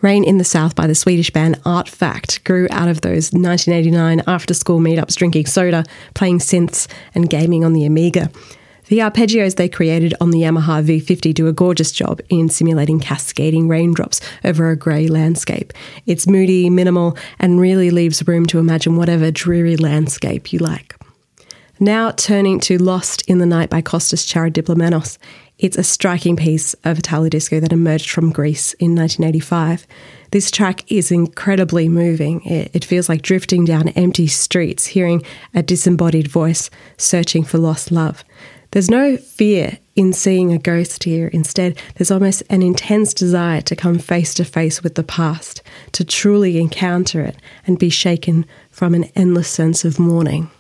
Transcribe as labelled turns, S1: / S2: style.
S1: Rain in the South by the Swedish band Art Fact grew out of those 1989 after-school meetups, drinking soda, playing synths and gaming on the Amiga. The arpeggios they created on the Yamaha V50 do a gorgeous job in simulating cascading raindrops over a grey landscape. It's moody, minimal, and really leaves room to imagine whatever dreary landscape you like. Now turning to Lost in the Night by Kostas Charadiplomenos. It's a striking piece of Italo disco that emerged from Greece in 1985. This track is incredibly moving. It feels like drifting down empty streets, hearing a disembodied voice searching for lost love. There's no fear in seeing a ghost here. Instead, there's almost an intense desire to come face to face with the past, to truly encounter it and be shaken from an endless sense of mourning.